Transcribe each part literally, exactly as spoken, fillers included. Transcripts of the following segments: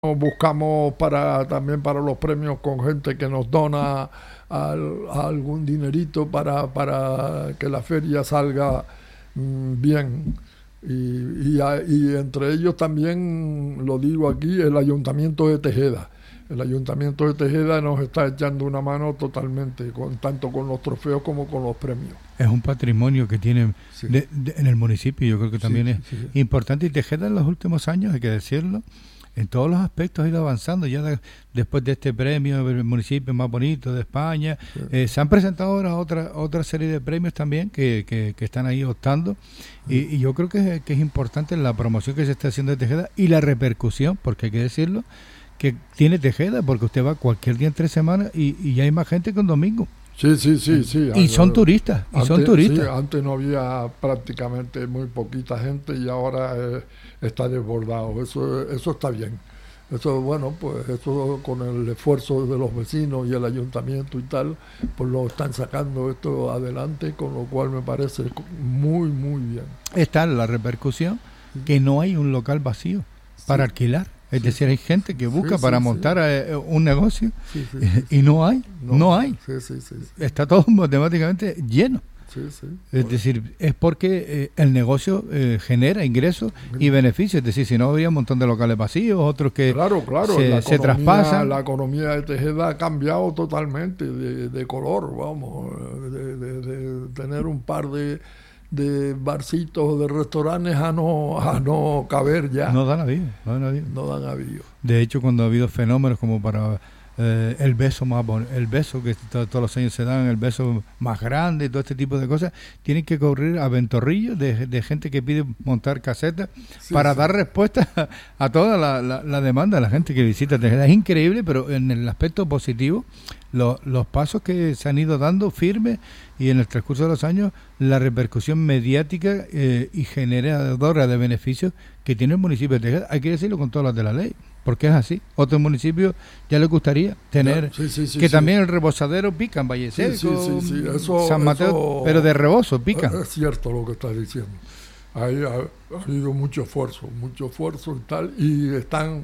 Buscamos para también para los premios con gente que nos dona al- algún dinerito para, para que la feria salga mm, bien. Y, y a- y entre ellos también, lo digo aquí, el Ayuntamiento de Tejeda. El Ayuntamiento de Tejeda nos está echando una mano totalmente, con, tanto con los trofeos como con los premios. Es un patrimonio que tiene Sí, de- de- en el municipio, yo creo que sí, también es sí, sí. importante. Y Tejeda en los últimos años, hay que decirlo, en todos los aspectos ha ido avanzando. Ya de- después de este premio, el municipio más bonito de España, Sí. eh, se han presentado ahora otra otra serie de premios también que, que, que están ahí optando. Y, y yo creo que es, que es importante la promoción que se está haciendo de Tejeda y la repercusión, porque hay que decirlo, que tiene Tejeda, porque usted va cualquier día en tres semanas y, y ya hay más gente que un domingo. Sí, sí, sí, sí. Y Ah, son turistas, y son Antes, turistas. sí, antes no había prácticamente muy poquita gente y ahora eh, está desbordado. Eso, eso está bien. Eso, bueno, pues eso con el esfuerzo de los vecinos y el ayuntamiento y tal, pues lo están sacando esto adelante, con lo cual me parece muy, muy bien. Está la repercusión que no hay un local vacío para Sí, alquilar. Es sí, decir, hay gente que sí, busca sí, para sí. montar eh, un negocio Sí, sí, sí, y no hay, no hay. Sí, sí, sí, sí, Está todo matemáticamente lleno. sí, sí. Es Pues, decir, es porque eh, el negocio eh, genera ingresos y beneficios. Es decir, si no habría un montón de locales vacíos, otros que claro, claro, se, la se economía, traspasan. la economía de Tejeda ha cambiado totalmente de, de color, vamos, de, de- de tener un par de, de barcitos, de restaurantes a no, a no caber ya, No dan aviso, no dan aviso. no dan aviso. De hecho, cuando ha habido fenómenos como para eh, el beso más bon- el beso que to- todos los años se dan, el beso más grande y todo este tipo de cosas, tienen que correr a ventorrillos de, de gente que pide montar casetas Sí, para sí. dar respuesta a, a toda la, la- la demanda de la gente que visita Tejeda. Es increíble, pero en el aspecto positivo, lo- los pasos que se han ido dando firmes y en el transcurso de los años, la repercusión mediática eh, y generadora de beneficios que tiene el municipio de Tejeda. Hay que decirlo con todas las de la ley, porque es así. Otros municipios ya les gustaría tener, Ya, sí, sí, sí, que sí. también el rebosadero pican, Valle Sí, sí, Seco, sí, sí, eso- San Mateo, eso- pero de rebozo pican. Es cierto lo que estás diciendo. Ahí ha, ha habido mucho esfuerzo, mucho esfuerzo y tal, y están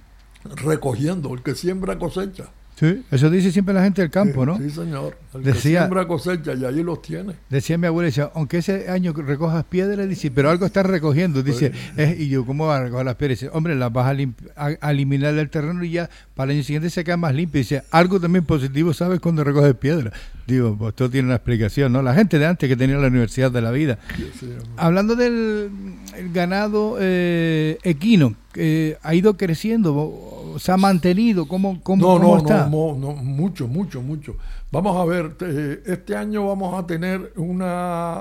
recogiendo. El que siembra cosecha. Sí, eso dice siempre la gente del campo, Sí, ¿no? sí, señor. El que Decía- siembra cosecha y ahí los tiene. Decía mi abuela, decía, aunque ese año recojas piedras, dice, pero algo estás recogiendo, dice, "Eh", y yo, ¿cómo vas a recoger las piedras? Dice, hombre, las vas a, limp- a- a eliminar del terreno y ya para el año siguiente se queda más limpio. Dice, algo también positivo sabes cuando recoges piedras. Digo, pues todo tiene una explicación, ¿no? La gente de antes que tenía la Universidad de la Vida. Sí, sí, hombre. Hablando del el ganado eh, equino, eh, ha ido creciendo, o- se ha mantenido, ¿cómo, cómo, No, cómo no, está? no, no, no, mucho, mucho, mucho. Vamos a ver, eh, este año vamos a tener una,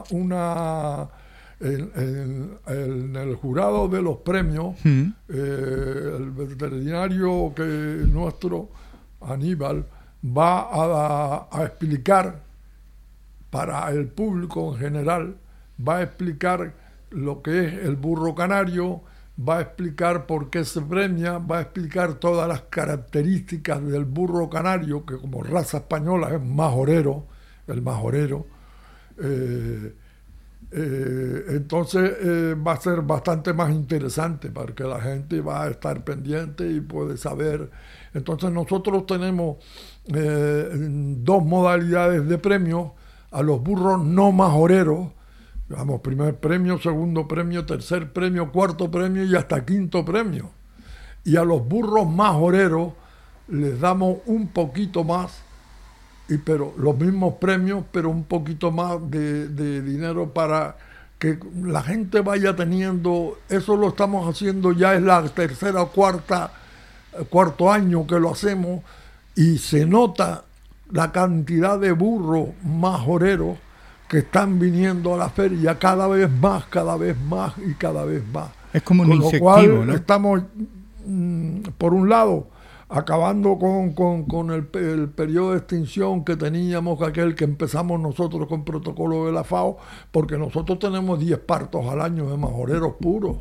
una en, en- en el jurado de los premios, Mm. eh, el veterinario que nuestro, Aníbal, va a, a explicar para el público en general, va a explicar lo que es el burro canario, va a explicar por qué se premia, va a explicar todas las características del burro canario, que como raza española es majorero, el majorero. Eh, eh, entonces eh, va a ser bastante más interesante porque la gente va a estar pendiente y puede saber. Entonces nosotros tenemos eh, dos modalidades de premios a los burros no majoreros. Vamos, primer premio, segundo premio, tercer premio, cuarto premio y hasta quinto premio. Y a los burros majoreros les damos un poquito más, y pero los mismos premios, pero un poquito más de, de dinero para que la gente vaya teniendo. Eso lo estamos haciendo ya, es la tercera o cuarta, cuarto año que lo hacemos, y se nota la cantidad de burros majoreros que están viniendo a la feria cada vez más, cada vez más y cada vez más. Es como un Con lo incentivo, cual ¿no? estamos, mm, por un lado, acabando con, con, con el, el periodo de extinción que teníamos, aquel que empezamos nosotros con protocolo de la FAO, porque nosotros tenemos diez partos al año de majoreros puros,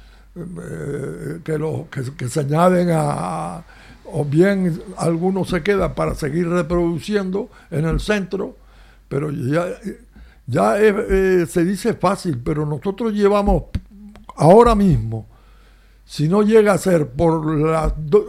eh, que, los, que, que se añaden a, a- o bien algunos se quedan para seguir reproduciendo en el centro, pero ya, ya es, eh, se dice fácil, pero nosotros llevamos ahora mismo si no llega a ser por las do-